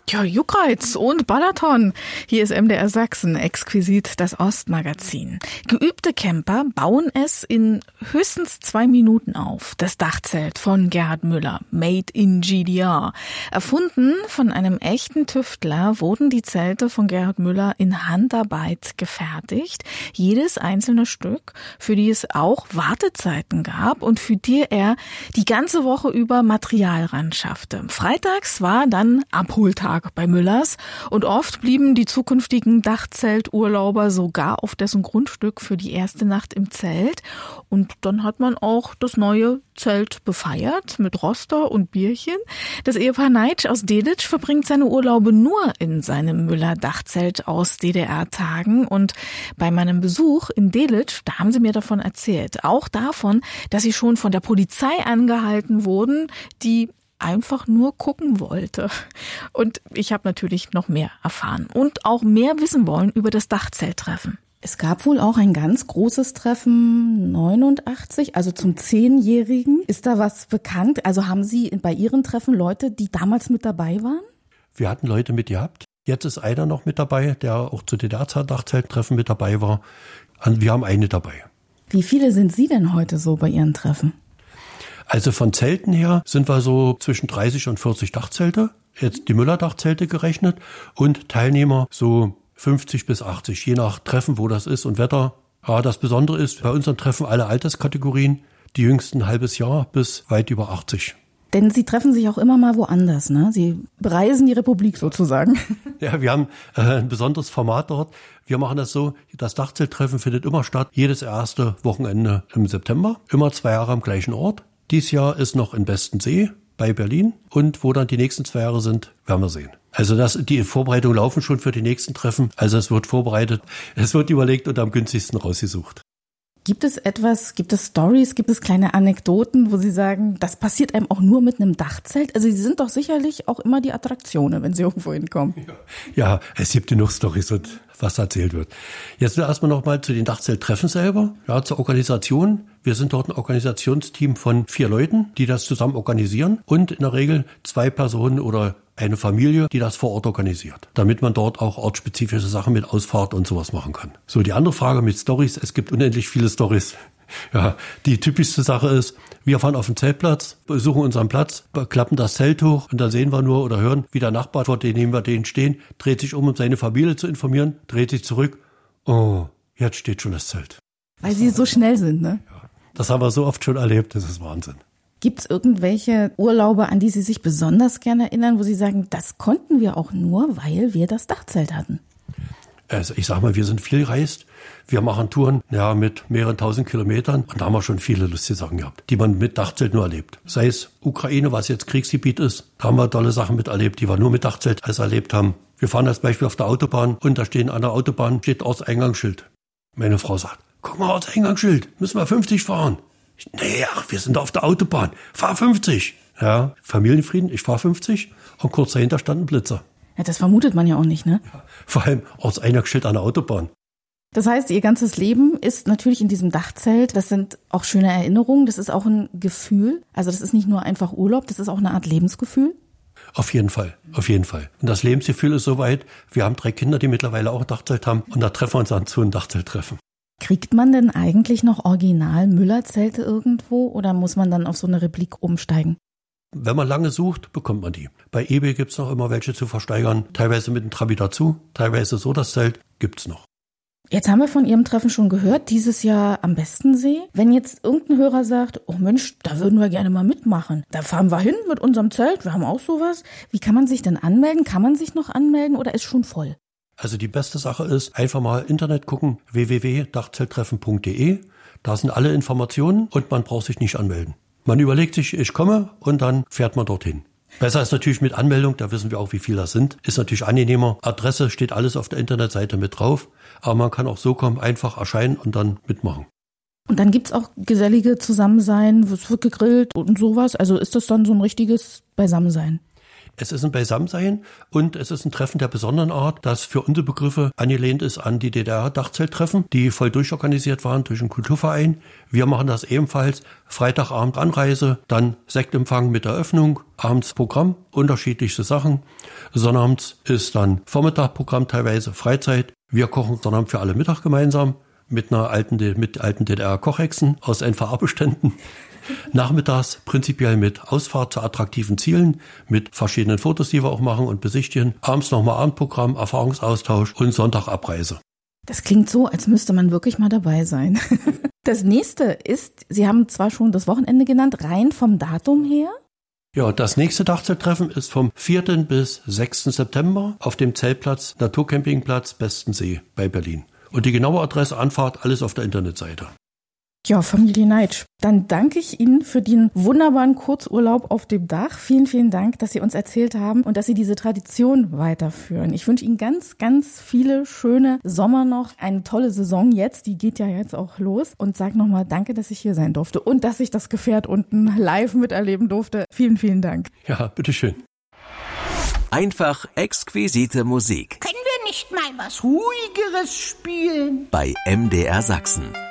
Ja, Juckreiz und Balaton. Hier ist MDR Sachsen, exquisit das Ostmagazin. Geübte Camper bauen es in höchstens 2 Minuten auf. Das Dachzelt von Gerhard Müller, made in GDR. Erfunden von einem echten Tüftler wurden die Zelte von Gerhard Müller in Handarbeit gefertigt. Jedes einzelne Stück, für die es auch Wartezeiten gab und für die er die ganze Woche über Material ranschaffte. Freitags war dann Abholtag bei Müllers und oft blieben die zukünftigen Dachzelturlauber sogar auf dessen Grundstück für die erste Nacht im Zelt. Und dann hat man auch das neue Zelt befeiert mit Roster und Bierchen. Das Ehepaar Neitsch aus Delitzsch verbringt seine Urlaube nur in seinem Müller-Dachzelt aus DDR-Tagen. Und bei meinem Besuch in Delitzsch, da haben sie mir davon erzählt. Auch davon, dass sie schon von der Polizei angehalten wurden, die einfach nur gucken wollte. Und ich habe natürlich noch mehr erfahren und auch mehr wissen wollen über das Dachzelttreffen. Es gab wohl auch ein ganz großes Treffen 89, also zum 10-Jährigen. Ist da was bekannt? Also haben Sie bei Ihren Treffen Leute, die damals mit dabei waren? Wir hatten Leute mit gehabt. Jetzt ist einer noch mit dabei, der auch zu DDR-Dachzelttreffen mit dabei war. Wir haben eine dabei. Wie viele sind Sie denn heute so bei Ihren Treffen? Also von Zelten her sind wir so zwischen 30 und 40 Dachzelte, jetzt die Müller-Dachzelte gerechnet, und Teilnehmer so 50 bis 80, je nach Treffen, wo das ist und Wetter. Ja, das Besondere ist, bei unseren Treffen alle Alterskategorien, die jüngsten ein halbes Jahr bis weit über 80. Denn Sie treffen sich auch immer mal woanders, ne? Sie bereisen die Republik sozusagen. Ja, wir haben ein besonderes Format dort. Wir machen das so, das Dachzelttreffen findet immer statt, jedes erste Wochenende im September, immer 2 Jahre am gleichen Ort. Dies Jahr ist noch in Bestensee bei Berlin, und wo dann die nächsten 2 Jahre sind, werden wir sehen. Also die Vorbereitungen laufen schon für die nächsten Treffen. Also es wird vorbereitet, es wird überlegt und am günstigsten rausgesucht. Gibt es Stories, gibt es kleine Anekdoten, wo Sie sagen, das passiert einem auch nur mit einem Dachzelt? Also Sie sind doch sicherlich auch immer die Attraktionen, wenn Sie irgendwo hinkommen. Ja, es gibt genug Stories und was erzählt wird. Jetzt erstmal noch mal zu den Dachzelttreffen selber, ja, zur Organisation. Wir sind dort ein Organisationsteam von 4 Leuten, die das zusammen organisieren, und in der Regel 2 Personen oder eine Familie, die das vor Ort organisiert, damit man dort auch ortsspezifische Sachen mit Ausfahrt und sowas machen kann. So, die andere Frage mit Stories, es gibt unendlich viele Stories. Ja, die typischste Sache ist, wir fahren auf den Zeltplatz, besuchen unseren Platz, klappen das Zelt hoch und dann sehen wir nur oder hören, wie der Nachbar, vor dem wir den stehen, dreht sich um seine Familie zu informieren, dreht sich zurück. Oh, jetzt steht schon das Zelt. Weil Sie so schnell sind, ne? Ja, das haben wir so oft schon erlebt, das ist Wahnsinn. Gibt es irgendwelche Urlaube, an die Sie sich besonders gerne erinnern, wo Sie sagen, das konnten wir auch nur, weil wir das Dachzelt hatten? Also ich sag mal, wir sind viel gereist. Wir machen Touren mit mehreren 1000 Kilometern, und da haben wir schon viele lustige Sachen gehabt, die man mit Dachzelt nur erlebt. Sei es Ukraine, was jetzt Kriegsgebiet ist, da haben wir tolle Sachen miterlebt, die wir nur mit Dachzelt erlebt haben. Wir fahren als Beispiel auf der Autobahn, und da steht an der Autobahn Ortseingangsschild. Meine Frau sagt, guck mal, Ortseingangsschild, müssen wir 50 fahren. Nee, ach, wir sind auf der Autobahn, fahr 50. Ja, Familienfrieden, ich fahr 50, und kurz dahinter stand ein Blitzer. Ja, das vermutet man ja auch nicht, ne? Ja, vor allem Ortseingangsschild an der Autobahn. Das heißt, Ihr ganzes Leben ist natürlich in diesem Dachzelt. Das sind auch schöne Erinnerungen, das ist auch ein Gefühl. Also das ist nicht nur einfach Urlaub, das ist auch eine Art Lebensgefühl. Auf jeden Fall, auf jeden Fall. Und das Lebensgefühl ist soweit, wir haben 3 Kinder, die mittlerweile auch ein Dachzelt haben, und da treffen wir uns dann zu einem Dachzelttreffen. Kriegt man denn eigentlich noch original Müller-Zelte irgendwo, oder muss man dann auf so eine Replik umsteigen? Wenn man lange sucht, bekommt man die. Bei eBay gibt's noch immer welche zu versteigern, teilweise mit einem Trabi dazu, teilweise so das Zelt, gibt's noch. Jetzt haben wir von Ihrem Treffen schon gehört, dieses Jahr am Bestensee. Wenn jetzt irgendein Hörer sagt, oh Mensch, da würden wir gerne mal mitmachen. Da fahren wir hin mit unserem Zelt, wir haben auch sowas. Wie kann man sich denn anmelden? Kann man sich noch anmelden oder ist schon voll? Also die beste Sache ist, einfach mal Internet gucken, www.dachzelttreffen.de. Da sind alle Informationen und man braucht sich nicht anmelden. Man überlegt sich, ich komme, und dann fährt man dorthin. Besser ist natürlich mit Anmeldung, da wissen wir auch, wie viel das sind. Ist natürlich angenehmer. Adresse steht alles auf der Internetseite mit drauf. Aber man kann auch so kommen, einfach erscheinen und dann mitmachen. Und dann gibt's auch gesellige Zusammensein, es wird gegrillt und sowas. Also ist das dann so ein richtiges Beisammensein? Es ist ein Beisammensein und es ist ein Treffen der besonderen Art, das für unsere Begriffe angelehnt ist an die DDR-Dachzelttreffen, die voll durchorganisiert waren durch einen Kulturverein. Wir machen das ebenfalls. Freitagabend Anreise, dann Sektempfang mit Eröffnung, abends Programm, unterschiedlichste Sachen. Sonnabends ist dann Vormittagprogramm, teilweise Freizeit. Wir kochen Sonnabend für alle Mittag gemeinsam mit alten DDR-Kochhexen aus NVA-Beständen. Nachmittags prinzipiell mit Ausfahrt zu attraktiven Zielen, mit verschiedenen Fotos, die wir auch machen und besichtigen. Abends nochmal Abendprogramm, Erfahrungsaustausch und Sonntag Abreise. Das klingt so, als müsste man wirklich mal dabei sein. Das nächste ist, Sie haben zwar schon das Wochenende genannt, rein vom Datum her. Ja, das nächste Dachzelttreffen ist vom 4. bis 6. September auf dem Zeltplatz Naturcampingplatz Bestensee bei Berlin. Und die genaue Adresse, Anfahrt, alles auf der Internetseite. Ja, Familie Neitsch, dann danke ich Ihnen für den wunderbaren Kurzurlaub auf dem Dach. Vielen, vielen Dank, dass Sie uns erzählt haben und dass Sie diese Tradition weiterführen. Ich wünsche Ihnen ganz, ganz viele schöne Sommer noch, eine tolle Saison jetzt, die geht ja jetzt auch los. Und sag nochmal danke, dass ich hier sein durfte und dass ich das Gefährt unten live miterleben durfte. Vielen, vielen Dank. Ja, bitteschön. Einfach exquisite Musik. Können wir nicht mal was Ruhigeres spielen? Bei MDR Sachsen.